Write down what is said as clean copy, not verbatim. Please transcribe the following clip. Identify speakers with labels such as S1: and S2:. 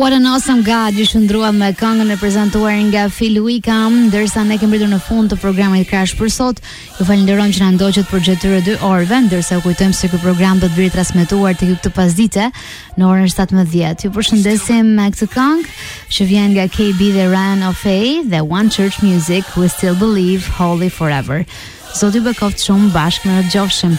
S1: What an awesome God, ju shndrua me këngën e prezantuar nga Phil Wickham, ndërsa ne kemi mbritur në fund të programit Crash për sot. Ju falenderojmë që na ndoqët për gjatë këtyre 2 orëve, ndërsa u kujtojmë se ky program do të bëhet transmetuar tek ju këtë pasdite në orën 17. Ju përshëndesim me këtë këngë që vjen nga KB dhe Ryan of Faith dhe One Church Music, We Still Believe, Holy Forever. Zoti bekoft shumë, bashkë në gjofshim.